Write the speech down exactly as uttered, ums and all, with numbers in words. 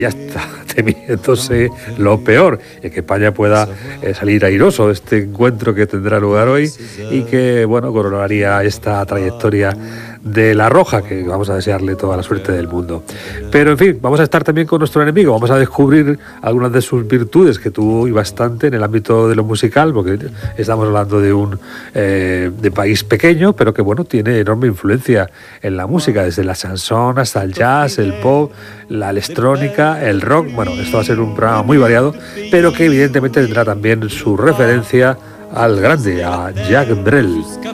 ya está temiéndose lo peor, y que España pueda eh, salir airoso de este encuentro que tendrá lugar hoy y que, bueno, coronaría esta trayectoria de La Roja, que vamos a desearle toda la suerte del mundo. Pero, en fin, vamos a estar también con nuestro enemigo, vamos a descubrir algunas de sus virtudes, que tuvo y bastante en el ámbito de lo musical, porque estamos hablando de un eh, de país pequeño, pero que, bueno, tiene enorme influencia en la música, desde la chanson hasta el jazz, el pop, la electrónica, el rock. Bueno, esto va a ser un programa muy variado, pero que evidentemente tendrá también su referencia al grande, a Jacques Brel.